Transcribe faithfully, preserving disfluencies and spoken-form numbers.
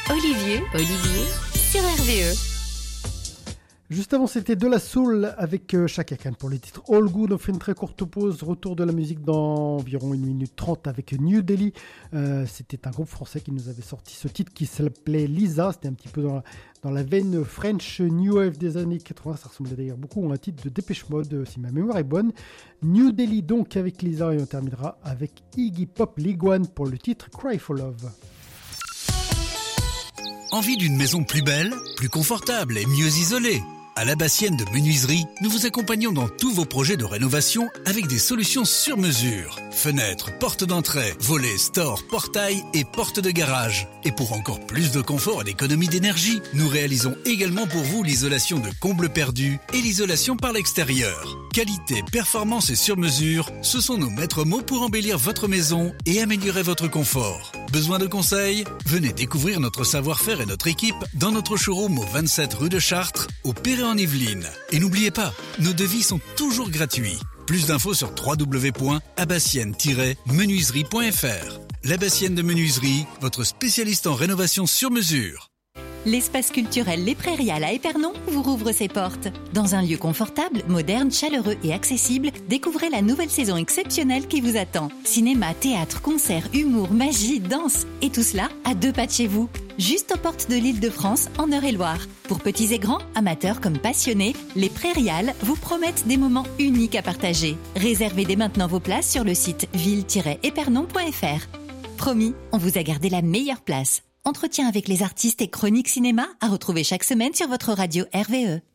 Olivier, Olivier, sur R V E. Juste avant, c'était De La Soul avec euh, Chaka Khan pour le titre All Good. On fait une très courte pause. Retour de la musique dans environ une minute trente avec New Delhi. Euh, c'était un groupe français qui nous avait sorti ce titre qui s'appelait Lisa. C'était un petit peu dans la, dans la veine French New Wave des années quatre-vingts. Ça ressemblait d'ailleurs beaucoup à un titre de Dépêche Mode, si ma mémoire est bonne. New Delhi donc avec Lisa, et on terminera avec Iggy Pop Liguane pour le titre Cry for Love. Envie d'une maison plus belle, plus confortable et mieux isolée? À l'Abassienne de Menuiserie, nous vous accompagnons dans tous vos projets de rénovation avec des solutions sur mesure. Fenêtres, portes d'entrée, volets, stores, portails et portes de garage. Et pour encore plus de confort et d'économie d'énergie, nous réalisons également pour vous l'isolation de combles perdus et l'isolation par l'extérieur. Qualité, performance et sur mesure, ce sont nos maîtres mots pour embellir votre maison et améliorer votre confort. Besoin de conseils? Venez découvrir notre savoir-faire et notre équipe dans notre showroom au vingt-sept rue de Chartres, au Péray-en-Yvelines. Et n'oubliez pas, nos devis sont toujours gratuits. Plus d'infos sur w w w point abassienne tiret menuiserie point f r. L'Abassienne de Menuiserie, votre spécialiste en rénovation sur mesure. L'espace culturel Les Prairiales à Épernon vous rouvre ses portes. Dans un lieu confortable, moderne, chaleureux et accessible, découvrez la nouvelle saison exceptionnelle qui vous attend. Cinéma, théâtre, concerts, humour, magie, danse, et tout cela à deux pas de chez vous. Juste aux portes de l'Île-de-France, en Eure-et-Loire. Pour petits et grands, amateurs comme passionnés, les Prairiales vous promettent des moments uniques à partager. Réservez dès maintenant vos places sur le site ville tiret épernon point f r. Promis, on vous a gardé la meilleure place. Entretien avec les artistes et chroniques cinéma à retrouver chaque semaine sur votre radio R V E.